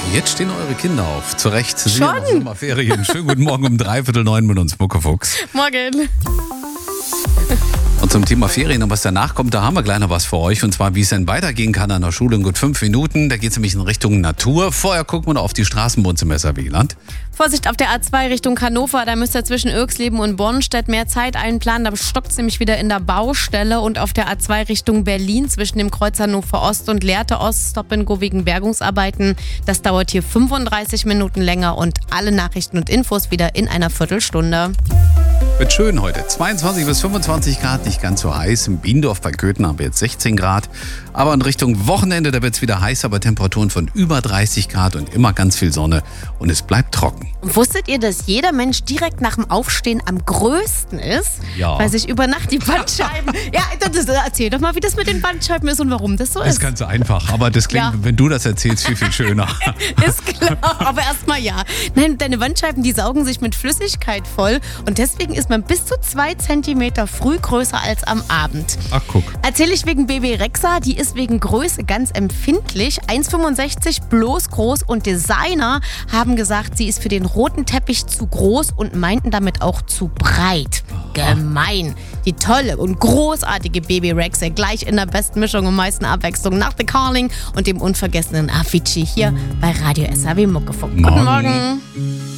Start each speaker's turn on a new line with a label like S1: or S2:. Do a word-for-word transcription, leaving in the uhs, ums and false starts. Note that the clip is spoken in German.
S1: Jetzt stehen eure Kinder auf. Zu Recht. Sie
S2: Schon?
S1: sind in Sommerferien. Schönen guten Morgen um dreiviertel neun mit uns, Muckefuchs.
S2: Morgen.
S1: Und zum Thema Ferien und was danach kommt, da haben wir gleich noch was für euch. Und zwar, wie es denn weitergehen kann an der Schule in gut fünf Minuten. Da geht es nämlich in Richtung Natur. Vorher gucken wir noch auf die Straßen bei uns im S R W-Land.
S2: Vorsicht auf der A zwei Richtung Hannover, da müsst ihr zwischen Irxleben und Bornstedt mehr Zeit einplanen. Da stockt es nämlich wieder in der Baustelle. Und auf der A zwei Richtung Berlin zwischen dem Kreuz Hannover Ost und Lehrte Ost, Stop and Go wegen Bergungsarbeiten. Das dauert hier fünfunddreißig Minuten länger und alle Nachrichten und Infos wieder in einer Viertelstunde.
S1: Wird schön heute. zweiundzwanzig bis fünfundzwanzig Grad, nicht ganz so heiß. In Biendorf bei Köthen haben wir jetzt sechzehn Grad. Aber in Richtung Wochenende, da wird es wieder heiß, aber Temperaturen von über dreißig Grad und immer ganz viel Sonne. Und es bleibt trocken.
S2: Wusstet ihr, dass jeder Mensch direkt nach dem Aufstehen am größten ist?
S1: Ja.
S2: Weil sich über Nacht die Bandscheiben... ja, das, erzähl doch mal, wie das mit den Bandscheiben ist und warum das so
S1: Das
S2: ist.
S1: ist ganz einfach, aber das klingt,
S2: Ja.
S1: wenn du das erzählst, viel, viel schöner.
S2: Ist klar, aber erstmal ja. Nein, deine Bandscheiben, die saugen sich mit Flüssigkeit voll und deswegen ist man bis zu zwei Zentimeter früh größer als am Abend.
S1: Ach, guck.
S2: Erzähle ich wegen Baby Rexa, die ist wegen Größe ganz empfindlich. eins Komma fünfundsechzig, bloß groß, und Designer haben gesagt, sie ist für den roten Teppich zu groß und meinten damit auch zu breit. Gemein. Die tolle und großartige Baby Rexa gleich in der besten Mischung und meisten Abwechslung nach The Calling und dem unvergessenen Avicii hier bei Radio S R W Muckefuchs. Guten
S1: Morgen.
S2: Morgen.